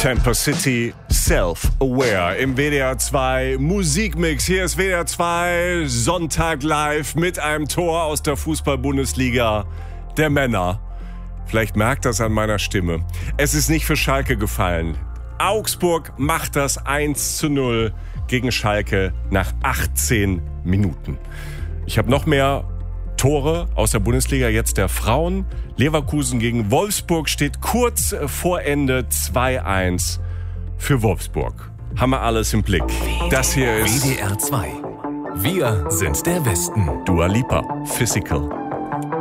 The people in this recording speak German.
Temper City, Self-Aware im WDR 2 Musikmix. Hier ist WDR 2 Sonntag live mit einem Tor aus der Fußball-Bundesliga der Männer. Vielleicht merkt das an meiner Stimme. Es ist nicht für Schalke gefallen. Augsburg macht das 1:0 gegen Schalke nach 18 Minuten. Ich habe noch mehr Tore aus der Bundesliga, jetzt der Frauen. Leverkusen gegen Wolfsburg steht kurz vor Ende 2:1 für Wolfsburg. Haben wir alles im Blick. Das hier ist WDR 2. Wir sind der Westen. Dua Lipa, Physical.